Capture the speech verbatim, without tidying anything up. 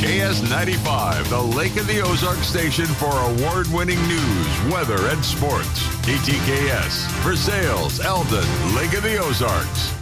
K S ninety-five, the Lake of the Ozarks station for award-winning news, weather, and sports. K T K S, for sales, Eldon, Lake of the Ozarks.